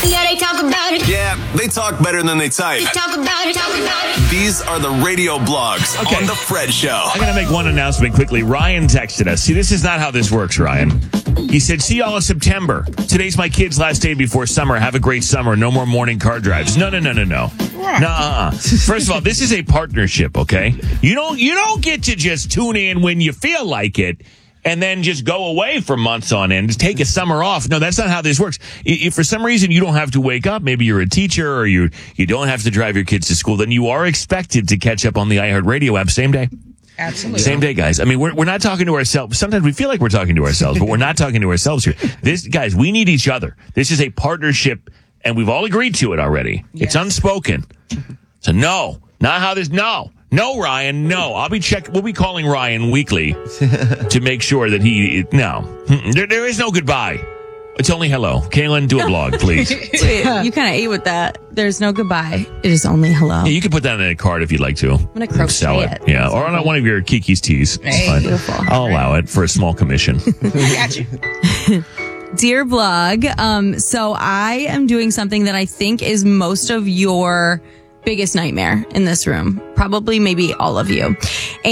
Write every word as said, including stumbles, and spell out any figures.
Yeah, they talk about it. Yeah, they talk better than they type. They talk about it, talk about it. These are the radio blogs Okay. on The Fred Show. I'm going to make one announcement quickly. Ryan texted us. See, this is not how this works, Ryan. He said, see y'all in September. Today's my kid's last day before summer. Have a great summer. No more morning car drives. No, no, no, no, no. Nuh-uh. First of all, this is a partnership, okay? You don't, you don't get to just tune in when you feel like it and then just go away for months on end. Just take a summer off. No, that's not how this works. If for some reason you don't have to wake up, maybe you're a teacher or you you don't have to drive your kids to school, then you are expected to catch up on the iHeartRadio app same day. Absolutely. Same day, guys. I mean, we're we're not talking to ourselves. Sometimes we feel like we're talking to ourselves, but we're not talking to ourselves here. This, guys, we need each other. This is a partnership, and we've all agreed to it already. Yes. It's unspoken. So no, not how this. No, no, Ryan. No, I'll be check. We'll be calling Ryan weekly to make sure that he. No, there, there is no goodbye. It's only hello. Kaylin, do a blog, please. Wait, you kind of ate with that. There's no goodbye. It is only hello. Yeah, you can put that in a card if you'd like to. I'm going to crochet Sell it. it. Yeah, or on one of your Kiki's tees. It's Hey, fine. beautiful. I'll allow it for a small commission. I got you. Dear blog, um, so I am doing something that I think is most of your biggest nightmare in this room. Probably maybe all of you.